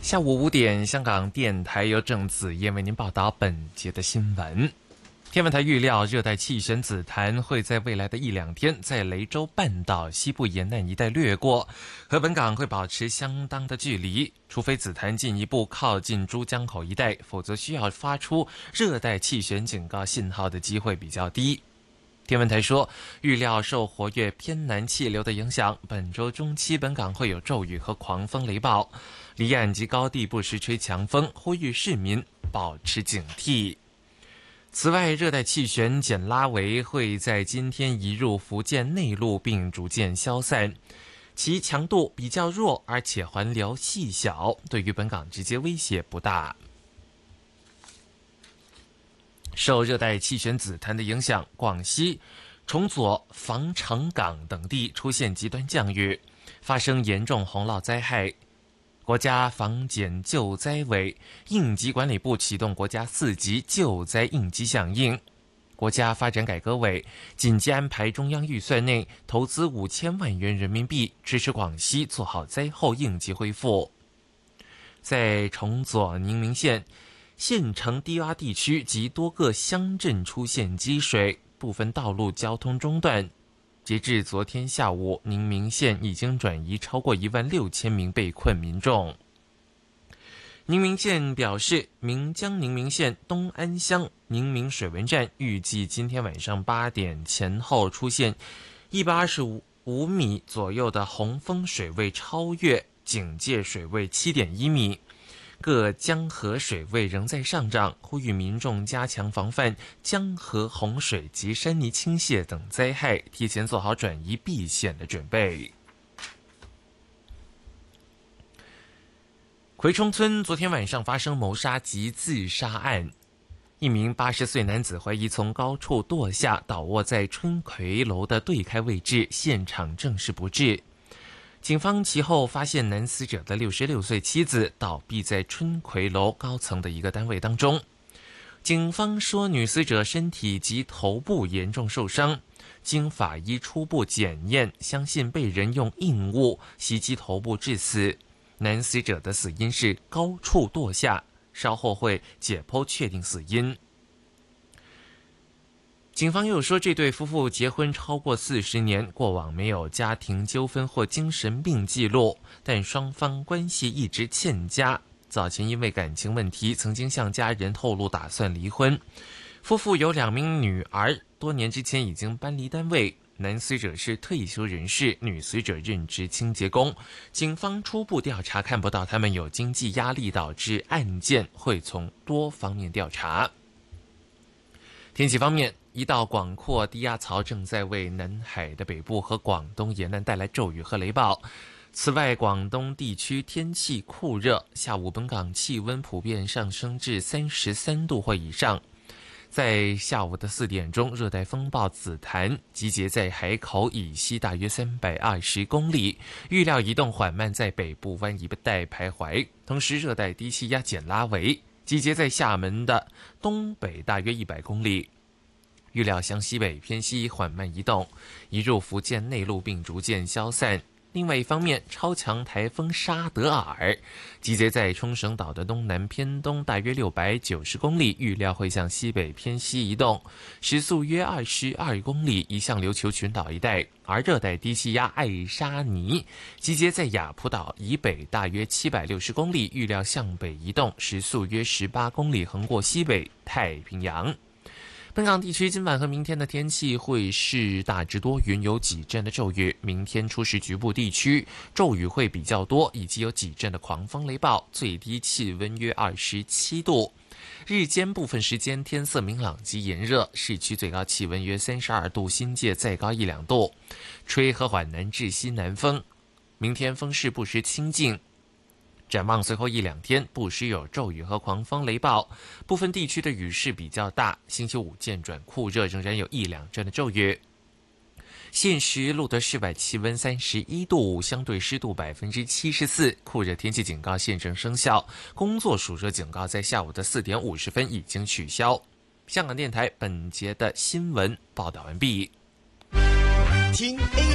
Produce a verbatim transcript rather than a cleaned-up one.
下午五点，香港电台由郑子燕为您报道本节的新闻。天文台预料，热带气旋紫檀会在未来的一两天在雷州半岛西部沿岸一带掠过，和本港会保持相当的距离。除非紫檀进一步靠近珠江口一带，否则需要发出热带气旋警告信号的机会比较低。天文台说，预料受活跃偏南气流的影响，本周中期本港会有骤雨和狂风雷暴，离岸及高地不时吹强风，呼吁市民保持警惕。此外，热带气旋简拉维会在今天移入福建内陆并逐渐消散，其强度比较弱，而且环流细小，对于本港直接威胁不大。受热带气旋紫檀的影响，广西、崇左、防城港等地出现极端降雨，发生严重洪涝灾害。国家防检救灾委应急管理部启动国家四级救灾应急响应，国家发展改革委紧急安排中央预算内投资五千万元人民币，支持广西做好灾后应急恢复。在崇左宁明县县城低洼地区及多个乡镇出现积水，部分道路交通中断。截至昨天下午，宁明县已经转移超过一万六千名被困民众。宁明县表示，岷江宁明县东安乡宁明水文站预计今天晚上八点前后出现一百二十五米左右的洪峰水位超越警戒水位 七点一米，各江河水位仍在上涨，呼吁民众加强防范江河洪水及山泥倾泻等灾害，提前做好转移避险的准备。葵涌村昨天晚上发生谋杀及自杀案，一名八十岁男子怀疑从高处堕下，倒卧在春葵楼的对开位置，现场证实不治。警方其后发现男死者的六十六岁妻子倒闭在春葵楼高层的一个单位当中。警方说，女死者身体及头部严重受伤，经法医初步检验，相信被人用硬物袭击头部致死。男死者的死因是高处堕下，稍后会解剖确定死因。警方又说，这对夫妇结婚超过四十年，过往没有家庭纠纷或精神病记录，但双方关系一直欠佳。早前因为感情问题，曾经向家人透露打算离婚。夫妇有两名女儿，多年之前已经搬离单位。男死者是退休人士，女死者任职清洁工。警方初步调查看不到他们有经济压力导致案件，会从多方面调查。天气方面，一道广阔低压槽正在为南海的北部和广东沿岸带来骤雨和雷暴。此外，广东地区天气酷热，下午本港气温普遍上升至三十三度或以上。在下午的四点钟，热带风暴紫檀集结在海口以西大约三百二十公里，预料移动缓慢，在北部湾一带徘徊。同时，热带低气压简拉维集结在厦门的东北大约一百公里，预料向西北偏西缓慢移动，移入福建内陆并逐渐消散。另外一方面，超强台风沙德尔集结在冲绳岛的东南偏东大约六百九十公里，预料会向西北偏西移动，时速约二十二公里，移向琉球群岛一带。而热带低气压艾沙尼集结在雅普岛以北大约七百六十公里，预料向北移动，时速约十八公里，横过西北太平洋。本港地区今晚和明天的天气会是大致多云，有几阵的骤雨。明天初时局部地区骤雨会比较多，以及有几阵的狂风雷暴，最低气温约二十七度。日间部分时间天色明朗及炎热，市区最高气温约三十二度，新界再高一两度，吹和缓南至西南风。明天风势不时清劲。展望随后一两天，不时有骤雨和狂风雷暴，部分地区的雨势比较大。星期五渐转酷热，仍然有一两阵的骤雨。现时录得室外气温三十一度，相对湿度百分之七十四，酷热天气警告现正生效，工作暑热警告在下午的四点五十分已经取消。香港电台本节的新闻报道完毕。 听 A